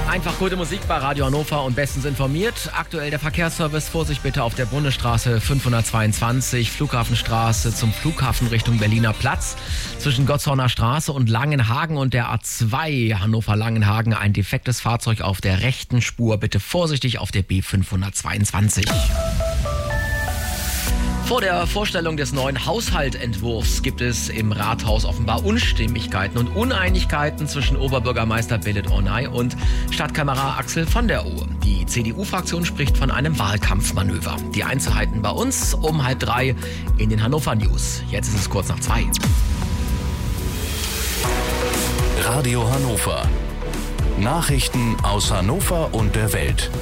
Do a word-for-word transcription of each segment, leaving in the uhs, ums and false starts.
Einfach gute Musik bei Radio Hannover und bestens informiert. Aktuell der Verkehrsservice. Vorsicht bitte auf der Bundesstraße fünfhundertzweiundzwanzig, Flughafenstraße zum Flughafen Richtung Berliner Platz. Zwischen Gottshorner Straße und Langenhagen und der A zwei Hannover-Langenhagen ein defektes Fahrzeug auf der rechten Spur. Bitte vorsichtig auf der B fünfhundertzweiundzwanzig. Vor der Vorstellung des neuen Haushaltentwurfs gibt es im Rathaus offenbar Unstimmigkeiten und Uneinigkeiten zwischen Oberbürgermeister Belit Ornay und Stadtkämmerer Axel von der Ohe. Die C D U-Fraktion spricht von einem Wahlkampfmanöver. Die Einzelheiten bei uns um halb drei in den Hannover News. Jetzt ist es kurz nach zwei. Radio Hannover. Nachrichten aus Hannover und der Welt.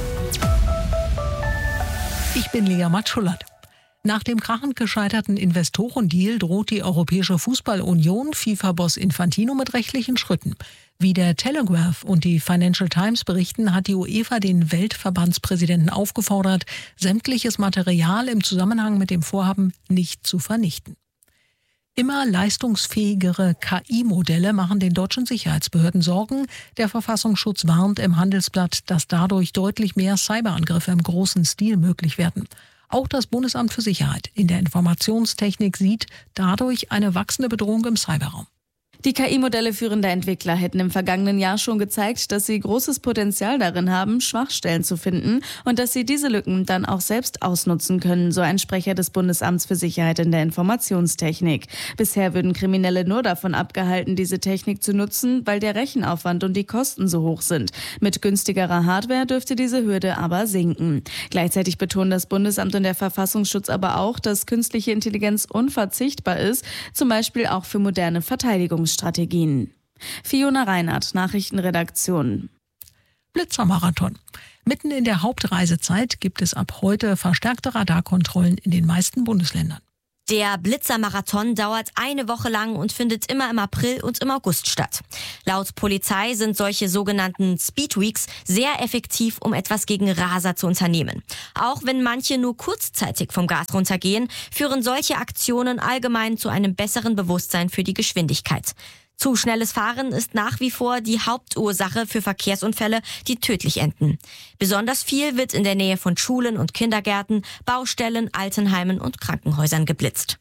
Ich bin Lea Matschulat. Nach dem krachend gescheiterten Investorendeal droht die Europäische Fußballunion FIFA-Boss Infantino mit rechtlichen Schritten. Wie der Telegraph und die Financial Times berichten, hat die UEFA den Weltverbandspräsidenten aufgefordert, sämtliches Material im Zusammenhang mit dem Vorhaben nicht zu vernichten. Immer leistungsfähigere K I-Modelle machen den deutschen Sicherheitsbehörden Sorgen. Der Verfassungsschutz warnt im Handelsblatt, dass dadurch deutlich mehr Cyberangriffe im großen Stil möglich werden. Auch das Bundesamt für Sicherheit in der Informationstechnik sieht dadurch eine wachsende Bedrohung im Cyberraum. Die K I-Modelle führender Entwickler hätten im vergangenen Jahr schon gezeigt, dass sie großes Potenzial darin haben, Schwachstellen zu finden und dass sie diese Lücken dann auch selbst ausnutzen können, so ein Sprecher des Bundesamts für Sicherheit in der Informationstechnik. Bisher würden Kriminelle nur davon abgehalten, diese Technik zu nutzen, weil der Rechenaufwand und die Kosten so hoch sind. Mit günstigerer Hardware dürfte diese Hürde aber sinken. Gleichzeitig betonen das Bundesamt und der Verfassungsschutz aber auch, dass künstliche Intelligenz unverzichtbar ist, zum Beispiel auch für moderne Verteidigungsstrategien. Strategien. Fiona Reinhardt, Nachrichtenredaktion. Blitzermarathon. Mitten in der Hauptreisezeit gibt es ab heute verstärkte Radarkontrollen in den meisten Bundesländern. Der Blitzermarathon dauert eine Woche lang und findet immer im April und im August statt. Laut Polizei sind solche sogenannten Speedweeks sehr effektiv, um etwas gegen Raser zu unternehmen. Auch wenn manche nur kurzzeitig vom Gas runtergehen, führen solche Aktionen allgemein zu einem besseren Bewusstsein für die Geschwindigkeit. Zu schnelles Fahren ist nach wie vor die Hauptursache für Verkehrsunfälle, die tödlich enden. Besonders viel wird in der Nähe von Schulen und Kindergärten, Baustellen, Altenheimen und Krankenhäusern geblitzt.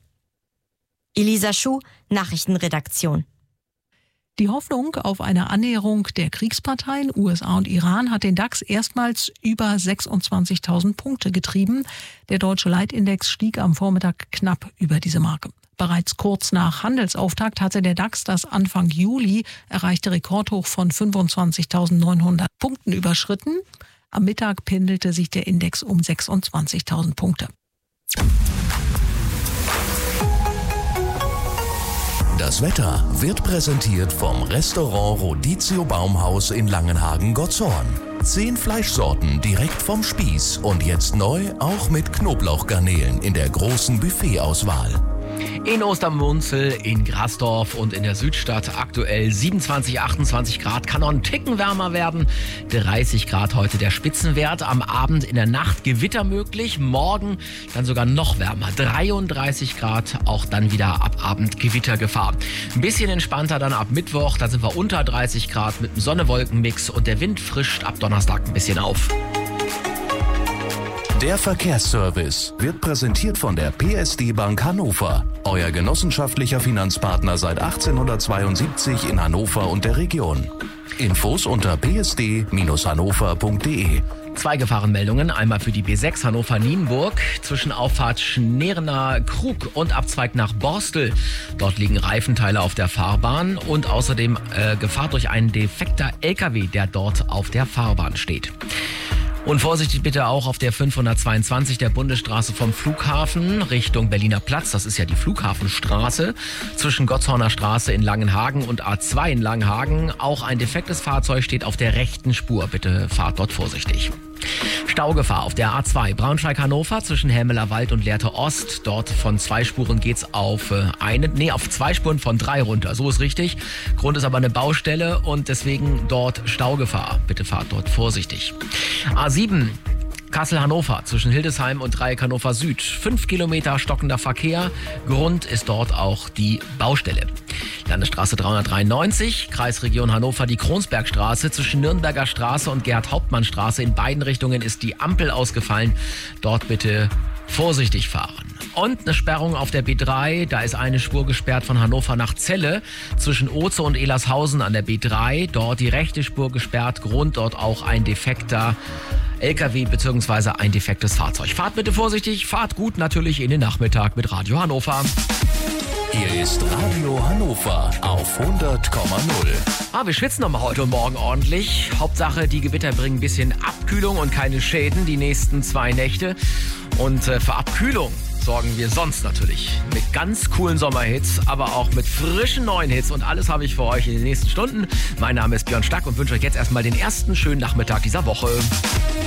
Elisa Schuh, Nachrichtenredaktion. Die Hoffnung auf eine Annäherung der Kriegsparteien U S A und Iran hat den DAX erstmals über sechsundzwanzigtausend Punkte getrieben. Der deutsche Leitindex stieg am Vormittag knapp über diese Marke. Bereits kurz nach Handelsauftakt hatte der DAX das Anfang Juli erreichte Rekordhoch von fünfundzwanzigtausendneunhundert Punkten überschritten. Am Mittag pendelte sich der Index um sechsundzwanzigtausend Punkte. Das Wetter wird präsentiert vom Restaurant Rodizio Baumhaus in Langenhagen-Gottshorn. Zehn Fleischsorten direkt vom Spieß und jetzt neu auch mit Knoblauchgarnelen in der großen Buffetauswahl. In Ostermunzel, in Grasdorf und in der Südstadt aktuell siebenundzwanzig, achtundzwanzig Grad, kann noch ein Ticken wärmer werden. dreißig Grad heute der Spitzenwert, am Abend in der Nacht Gewitter möglich, morgen dann sogar noch wärmer, dreiunddreißig Grad, auch dann wieder ab Abend Gewittergefahr. Ein bisschen entspannter dann ab Mittwoch, da sind wir unter dreißig Grad mit einem Sonne-Wolken-Mix und der Wind frischt ab Donnerstag ein bisschen auf. Der Verkehrsservice wird präsentiert von der P S D Bank Hannover, euer genossenschaftlicher Finanzpartner seit achtzehnhundertzweiundsiebzig in Hannover und der Region. Infos unter p s d Bindestrich hannover punkt d e. Zwei Gefahrenmeldungen, einmal für die B sechs Hannover-Nienburg zwischen Auffahrt Schnerener Krug und Abzweig nach Borstel. Dort liegen Reifenteile auf der Fahrbahn und außerdem äh, Gefahr durch einen defekter L K W, der dort auf der Fahrbahn steht. Und vorsichtig bitte auch auf der fünfhundertzweiundzwanzig der Bundesstraße vom Flughafen Richtung Berliner Platz. Das ist ja die Flughafenstraße zwischen Gottshorner Straße in Langenhagen und A zwei in Langenhagen. Auch ein defektes Fahrzeug steht auf der rechten Spur. Bitte fahrt dort vorsichtig. Staugefahr auf der A zwei Braunschweig-Hannover zwischen Helmeler Wald und Lehrte Ost. Dort von zwei Spuren geht's auf eine, nee, auf zwei Spuren von drei runter. So ist richtig. Grund ist aber eine Baustelle und deswegen dort Staugefahr. Bitte fahrt dort vorsichtig. A sieben Kassel-Hannover zwischen Hildesheim und Dreieck Hannover Süd. Fünf Kilometer stockender Verkehr. Grund ist dort auch die Baustelle. Landesstraße dreihundertdreiundneunzig, Kreisregion Hannover, die Kronsbergstraße zwischen Nürnberger Straße und Gerhard-Hauptmann-Straße. In beiden Richtungen ist die Ampel ausgefallen. Dort bitte vorsichtig fahren. Und eine Sperrung auf der B drei, da ist eine Spur gesperrt von Hannover nach Celle zwischen Oze und Elershausen an der B drei. Dort die rechte Spur gesperrt, Grund dort auch ein defekter L K W bzw. ein defektes Fahrzeug. Fahrt bitte vorsichtig, fahrt gut natürlich in den Nachmittag mit Radio Hannover. Hier ist Radio Hannover auf hundert Komma null. Ah, wir schwitzen nochmal heute und morgen ordentlich. Hauptsache, die Gewitter bringen ein bisschen Abkühlung und keine Schäden die nächsten zwei Nächte. Und äh, für Abkühlung sorgen wir sonst natürlich mit ganz coolen Sommerhits, aber auch mit frischen neuen Hits. Und alles habe ich für euch in den nächsten Stunden. Mein Name ist Björn Stack und wünsche euch jetzt erstmal den ersten schönen Nachmittag dieser Woche.